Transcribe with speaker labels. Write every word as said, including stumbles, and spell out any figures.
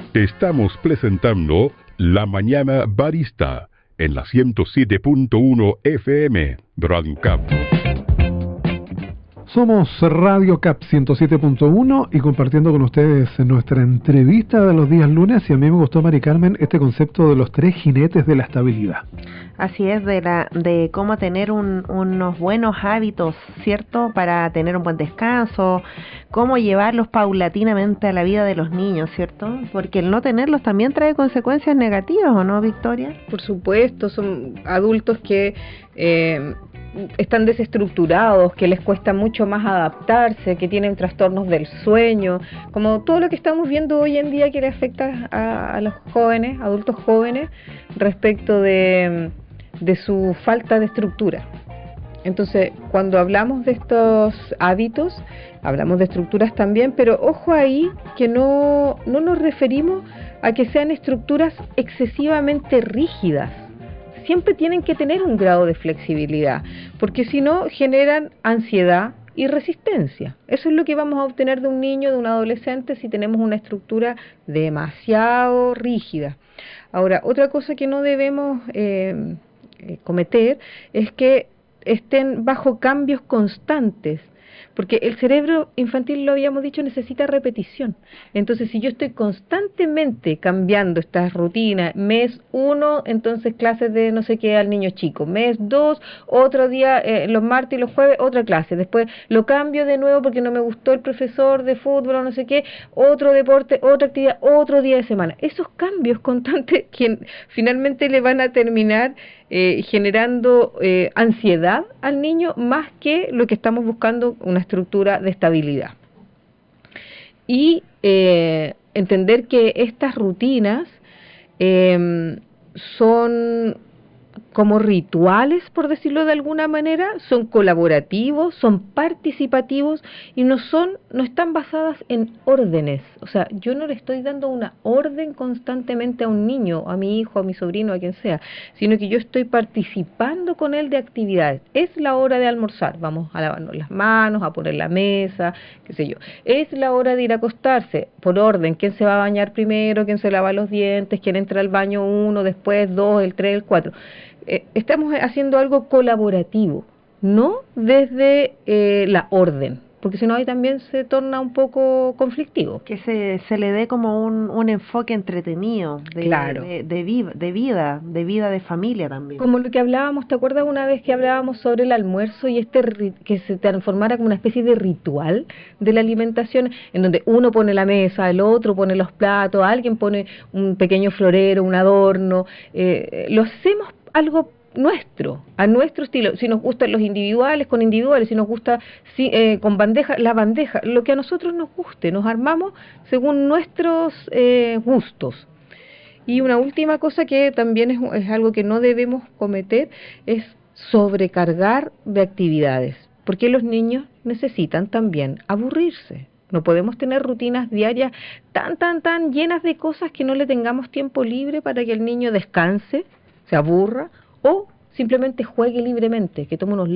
Speaker 1: Estamos presentando La Mañana Barista en la ciento siete punto uno F M Radio Cap.
Speaker 2: Somos Radio Cap ciento siete punto uno y compartiendo con ustedes nuestra entrevista de los días lunes, y a mí me gustó, Mari Carmen, este concepto de los tres jinetes de la estabilidad.
Speaker 3: Así es, de, la, de cómo tener un, unos buenos hábitos, ¿cierto? Para tener un buen descanso, cómo llevarlos paulatinamente a la vida de los niños, ¿cierto? Porque el no tenerlos también trae consecuencias negativas, ¿o no, Victoria?
Speaker 4: Por supuesto, son adultos que eh, están desestructurados, que les cuesta mucho más adaptarse, que tienen trastornos del sueño, como todo lo que estamos viendo hoy en día que le afecta a, a los jóvenes, adultos jóvenes, respecto de, de su falta de estructura. Entonces, cuando hablamos de estos hábitos, hablamos de estructuras también, pero ojo ahí que no, no nos referimos a que sean estructuras excesivamente rígidas. Siempre tienen que tener un grado de flexibilidad, porque si no generan ansiedad y resistencia. Eso es lo que vamos a obtener de un niño, de un adolescente, si tenemos una estructura demasiado rígida. Ahora, otra cosa que no debemos eh, eh, cometer es que estén bajo cambios constantes, porque el cerebro infantil, lo habíamos dicho, necesita repetición. Entonces, si yo estoy constantemente cambiando estas rutinas, mes uno, entonces clases de no sé qué al niño chico, mes dos, otro día, eh, los martes y los jueves, otra clase, después lo cambio de nuevo porque no me gustó el profesor de fútbol o no sé qué, otro deporte, otra actividad, otro día de semana. Esos cambios constantes que finalmente le van a terminar Eh, generando eh, ansiedad al niño más que lo que estamos buscando, una estructura de estabilidad. Y eh, entender que estas rutinas eh, son como rituales, por decirlo de alguna manera, son colaborativos, son participativos y no son, no están basadas en órdenes. O sea, yo no le estoy dando una orden constantemente a un niño, a mi hijo, a mi sobrino, a quien sea, sino que yo estoy participando con él de actividades. Es la hora de almorzar, vamos a lavarnos las manos, a poner la mesa, qué sé yo. Es la hora de ir a acostarse, por orden, quién se va a bañar primero, quién se lava los dientes, quién entra al baño uno, después dos, el tres, el cuatro. Eh, estamos haciendo algo colaborativo, no desde eh, la orden, porque si no ahí también se torna un poco conflictivo.
Speaker 3: Que se, se le dé como un, un enfoque entretenido, de,
Speaker 4: claro.
Speaker 3: de, de, viva, de vida, de vida de familia también.
Speaker 4: Como lo que hablábamos, ¿te acuerdas una vez que hablábamos sobre el almuerzo y este que se transformara como una especie de ritual de la alimentación, en donde uno pone la mesa, el otro pone los platos, alguien pone un pequeño florero, un adorno, eh, lo hacemos algo nuestro, a nuestro estilo, si nos gustan los individuales, con individuales, si nos gusta si, eh, con bandeja, la bandeja, lo que a nosotros nos guste, nos armamos según nuestros eh, gustos. Y una última cosa que también es, es algo que no debemos cometer, es sobrecargar de actividades, porque los niños necesitan también aburrirse. No podemos tener rutinas diarias tan, tan, tan llenas de cosas que no le tengamos tiempo libre para que el niño descanse, se aburra o simplemente juegue libremente, que tome unos